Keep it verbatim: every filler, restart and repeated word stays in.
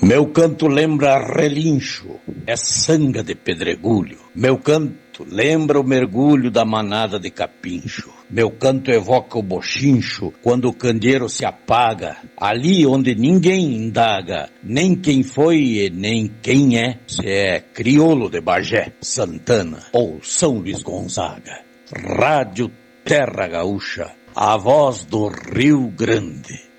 Meu canto lembra relincho, é sanga de pedregulho. Meu canto lembra o mergulho da manada de capincho. Meu canto evoca o bochincho quando o candeeiro se apaga, ali onde ninguém indaga, nem quem foi e nem quem é, se é crioulo de Bagé, Santana ou São Luís Gonzaga. Rádio Terra Gaúcha, a voz do Rio Grande.